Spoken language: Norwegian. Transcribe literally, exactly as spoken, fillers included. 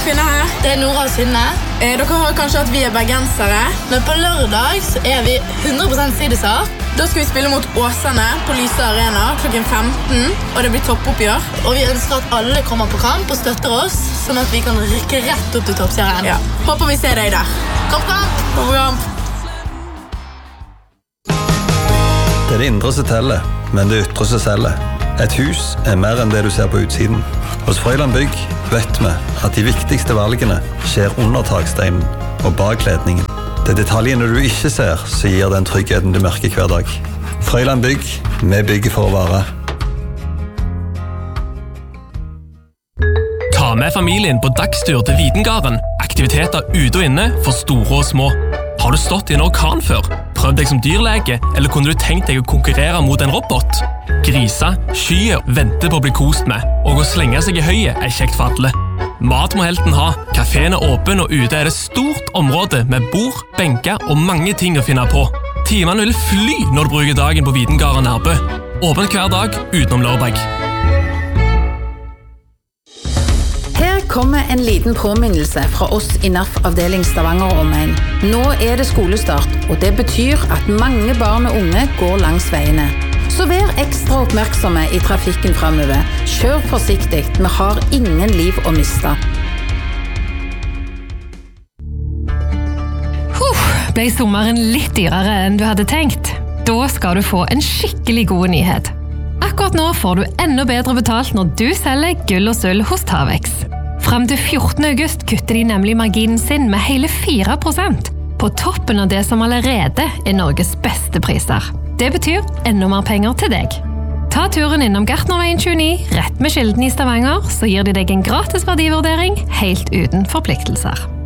Finne her. Det er Nora og Synne. Eh, dere har kanskje at vi er bergensere. Men på lørdag så er vi hundre prosent sideser. Da skal vi spille mot Åsane på Lyse Arena klokken femten, og det blir toppoppgjør. Og vi ønsker at alle kommer på kamp og støtter oss, sånn at vi kan rykke rett opp til toppserien. Ja. Håper vi ser deg der. Kamp, kamp! Kom kamp! Det er det indre som teller, men det ytre som selger. Et hus er mer enn det du ser på utsiden. Hos Frøyland Bygg vet vi at de viktigste valgene skjer under taksteinen og bak kledningen. Det er detaljene du ikke ser som gir den tryggheten du merker hver dag. Frøyland Bygg, vi bygger for å vare. Ta med familien på dagstur til Videngarden. Aktiviteter ute og inne for store og små. Har du stått i en orkan før? Prøv deg som dyrlege, eller kunne du tenkt deg å konkurrere mot en robot? Grisa, skyet, venter på å bli kost med, og å slenge seg i høyet er kjekt for alle. Mat må helten ha. Kaféen er åpen, og ute er det stort område med bord, benker og mange ting å finne på. Timene vil fly når du bruker dagen på Videngarden Nærbø. Åpent hver dag utenom lørdag. Her kommer en liten påminnelse fra oss i N A F-avdeling Stavanger og omegn. Nå er det skolestart, og det betyr at mange barn og unge går langs veiene. Så vær ekstra oppmerksomme i trafikken fremover. Kjør forsiktig, vi har ingen liv å miste. Huff, ble sommeren litt dyrere enn du hadde tenkt? Da skal du få en skikkelig god nyhet. Akkurat nå får du enda bedre betalt når du selger gull og sølv hos Tavex. Frem til fjortende august kutter de nemlig marginen sin med hele fire prosent, på toppen av det som allerede er Norges beste priser. Det betyr enda mer penger til deg. Ta turen innom Gartnerveien tjueni, rett med Kilden i Stavanger, så gir de deg en gratis verdivurdering helt uten forpliktelser.